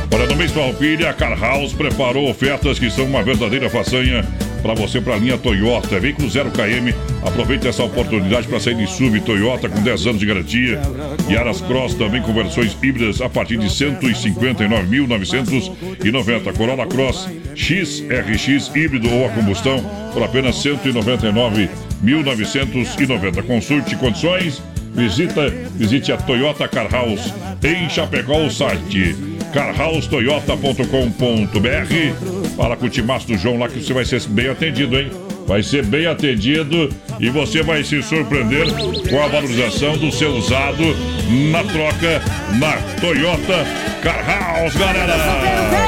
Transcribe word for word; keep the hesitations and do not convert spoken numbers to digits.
Olha, no mês Farroupilha, a Car House preparou ofertas que são uma verdadeira façanha para você, para a linha Toyota. Veículo zero quilômetros. Aproveite essa oportunidade para sair de S U V Toyota com dez anos de garantia. Yaris Cross também com versões híbridas a partir de cento e cinquenta e nove mil novecentos e noventa. Corolla Cross X R X híbrido ou a combustão por apenas cento e noventa e nove mil novecentos e noventa. Consulte condições. Visita, visite a Toyota Car House em Chapecó, o site car house toyota ponto com ponto b r. Fala com o timaço do João lá que você vai ser bem atendido, hein? Vai ser bem atendido e você vai se surpreender com a valorização do seu usado na troca na Toyota Car House, galera!